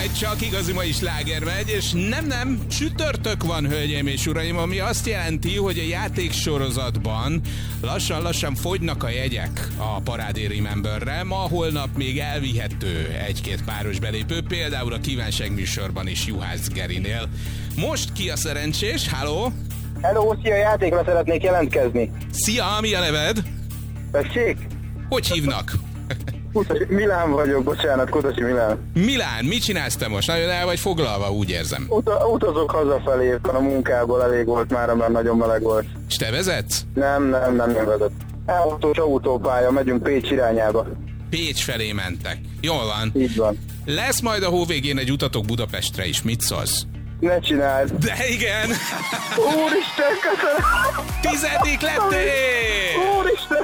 egy csak igazi mai sláger megy, és nem, csütörtök van, hölgyeim és uraim, ami azt jelenti, hogy a játéksorozatban lassan fogynak a jegyek a Parádé Rememberre. Ma, holnap még elvihető egy-két páros belépő, például a kívánság műsorban is Juhász Gerinél. Most ki a szerencsés? Halló? Hello, szia, játékra szeretnék jelentkezni. Szia, mi a neved? Tessék? Hogy hívnak? Milán vagyok, bocsánat, Kutasi Milán. Milán, mit csinálsz te most? Nagyon el vagy foglalva, úgy érzem. Utazok hazafelé, a munkából elég volt már, mert nagyon meleg volt. És te vezetsz? Nem vezet. Autós autópálya, megyünk Pécs irányába. Pécs felé mentek. Jól van. Így van. Lesz majd a hó végén egy utatok Budapestre is, mit szólsz? Ne csináld. De igen! Úristen, köszönöm! 10. lettél! Úristen!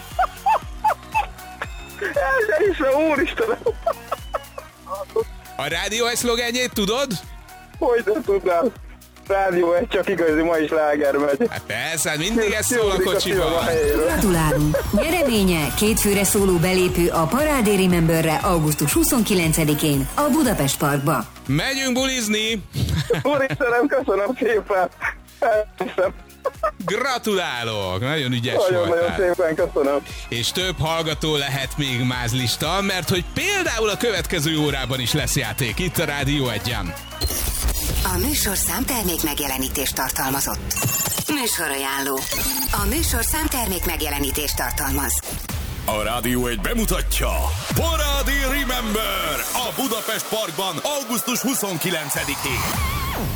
Ez is a Úristen! A rádió egy szlogenjét tudod? Hogy nem tudnám? Rádió egy csak igazi mai sláger megy. Hát persze, mindig ez szól a kocsiban. Gratulálunk! Nyereménye kétfőre szóló belépő a Parádé Rememberre augusztus 29-én a Budapest Parkba. Megyünk bulizni! Úristenem, köszönöm szépen! Elhiszem. Gratulálok! Nagyon ügyes Nagyon voltál. szépen köszönöm. És több hallgató lehet még mázlista, mert hogy például a következő órában is lesz játék itt a Rádió 1-en. A műsorszám termék megjelenítést tartalmazott. Műsorajánló. A műsorszám termék megjelenítést tartalmaz. A Rádió 1 bemutatja Parádé Remember a Budapest Parkban augusztus 29-én.